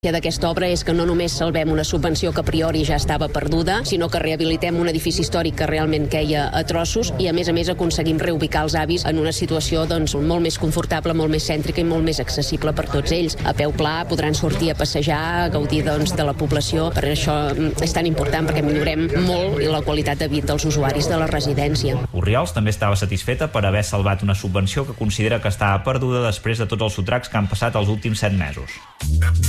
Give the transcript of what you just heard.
D'aquesta obra és que no només salvem una subvenció que a priori ja estava perduda, sinó que rehabilitem un edifici històric que realment queia a trossos i a més aconseguim reubicar els avis en una situació molt més confortable, molt més cèntrica i molt més accessible per tots ells. A peu pla podran sortir a passejar, a gaudir de la població. Per això és tan important, perquè millorem molt la qualitat de vida dels usuaris de la residència. Orriols també estava satisfeta per haver salvat una subvenció que considera que estava perduda després de tots els sotracs que han passat els últims 7 mesos.